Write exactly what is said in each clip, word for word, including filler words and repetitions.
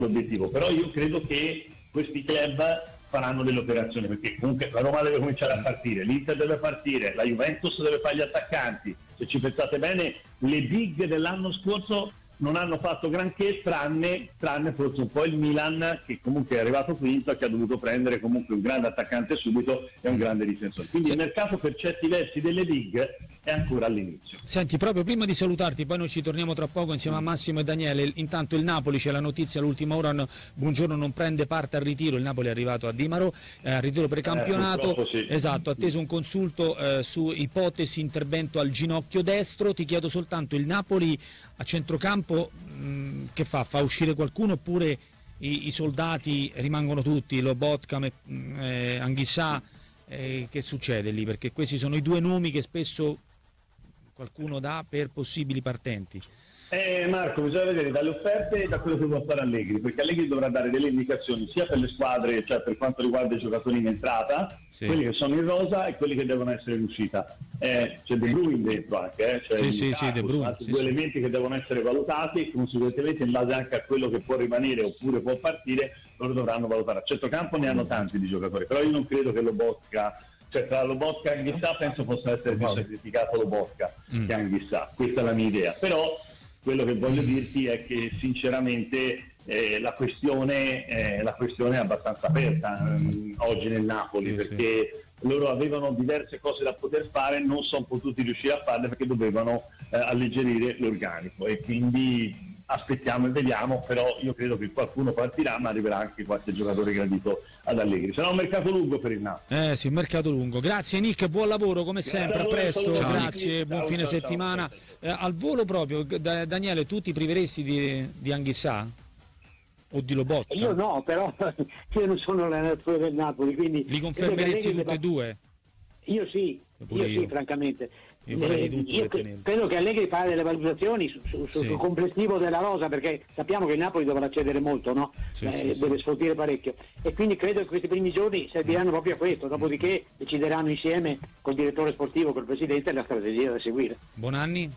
l'obiettivo, però io credo che questi club faranno delle operazioni, perché comunque la Roma deve cominciare a partire, l'Inter deve partire, la Juventus deve fare gli attaccanti. Se ci pensate bene, le big dell'anno scorso non hanno fatto granché, tranne, tranne forse un po' il Milan, che comunque è arrivato quinto e che ha dovuto prendere comunque un grande attaccante subito e un grande difensore. Quindi sì, il mercato per certi versi delle big è ancora all'inizio. Senti, proprio prima di salutarti, poi noi ci torniamo tra poco insieme a Massimo e Daniele. Intanto il Napoli, c'è la notizia all'ultima ora, no, Buongiorno non prende parte al ritiro, il Napoli è arrivato a Dimaro, eh, al ritiro precampionato, eh, sì. Esatto, atteso un consulto eh, su ipotesi intervento al ginocchio destro. Ti chiedo soltanto, il Napoli a centrocampo mh, che fa? Fa uscire qualcuno oppure i, i soldati rimangono tutti, Lobotka, eh, Anghissà, eh, che succede lì? Perché questi sono i due nomi che spesso qualcuno dà per possibili partenti. Eh, Marco, bisogna vedere dalle offerte e da quello che può fare Allegri, perché Allegri dovrà dare delle indicazioni sia per le squadre, cioè per quanto riguarda i giocatori in entrata, sì, quelli che sono in rosa e quelli che devono essere in uscita. Eh, c'è De Bruyne dentro anche, eh, cioè sì, sì, sì, De Bruyne, altri sì, due sì. elementi che devono essere valutati e conseguentemente in base anche a quello che può rimanere oppure può partire, loro dovranno valutare. A centrocampo ne hanno tanti di giocatori, però io non credo che Lobotka, cioè tra Lobotka e Anghissà penso possa essere più sacrificato Lobotka mm. che Anghissà, questa è la mia idea. Però quello che voglio dirti è che sinceramente eh, la, questione, eh, la questione è abbastanza aperta eh, oggi nel Napoli, sì, perché sì, loro avevano diverse cose da poter fare, non sono potuti riuscire a farle perché dovevano eh, alleggerire l'organico, e quindi aspettiamo e vediamo. Però io credo che qualcuno partirà, ma arriverà anche qualche giocatore gradito ad Allegri. Sarà un mercato lungo per il Napoli. Eh sì, un mercato lungo. Grazie Nick, buon lavoro come grazie sempre, a presto, ciao, grazie, ciao, buon fine ciao, settimana. Ciao, ciao, ciao. Eh, al volo proprio, da, Daniele, tu ti priveresti di, di Anghissà? O di Lobotka? Io no, però io non sono l'allenatore del Napoli, quindi... Li confermeresti tutti e due? Io sì, io, io sì, francamente. Io, eh, io credo che Allegri fa delle valutazioni su, su, sul sì, complessivo della rosa, perché sappiamo che il Napoli dovrà cedere molto, no? Sì, eh, sì, deve sì. sfoltire parecchio, e quindi credo che questi primi giorni serviranno proprio a questo, dopodiché decideranno insieme col direttore sportivo, col presidente, la strategia da seguire. Bonanni?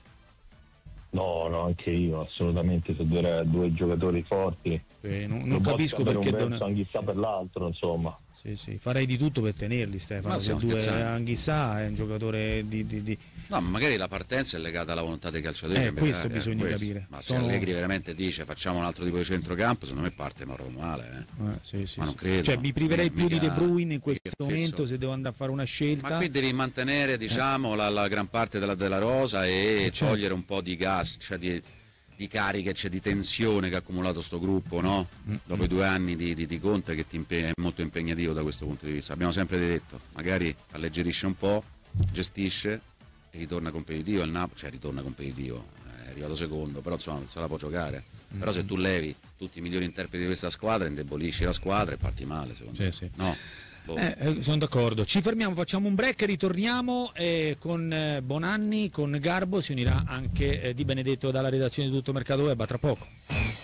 No, no, anche io assolutamente, se due, due giocatori forti. Eh, non non capisco per perché un verso, Anghissà per l'altro, insomma. Sì, sì, farei di tutto per tenerli, Stefano. Se due, Anghissà è un giocatore di, di, di... No, ma magari la partenza è legata alla volontà dei calciatori. Eh, questo bisogna eh, questo. capire. Ma se Sono... Allegri veramente dice facciamo un altro tipo di centrocampo, secondo me parte ma proprio male. Eh. Eh, sì, sì, ma non sì. credo. Cioè mi priverei mica, più di De Bruyne in questo momento fisso. Se devo andare a fare una scelta. Ma qui devi mantenere, diciamo, eh. la, la gran parte della, della rosa e certo, togliere un po' di gas, cioè di... di cariche, c'è di tensione che ha accumulato sto gruppo, no? Mm-hmm. Dopo i due anni di, di, di Conte, che ti impegna, è molto impegnativo da questo punto di vista. Abbiamo sempre detto, magari alleggerisce un po', gestisce e ritorna competitivo. Il Napoli, cioè ritorna competitivo, è arrivato secondo, però insomma se la può giocare. Mm-hmm. Però se tu levi tutti i migliori interpreti di questa squadra, indebolisci la squadra e parti male, secondo sì, me. Sì. No? Eh, sono d'accordo, ci fermiamo, facciamo un break, ritorniamo eh, con eh, Bonanni, con Garbo, si unirà anche eh, Di Benedetto dalla redazione di Tutto Mercato Web, a tra poco.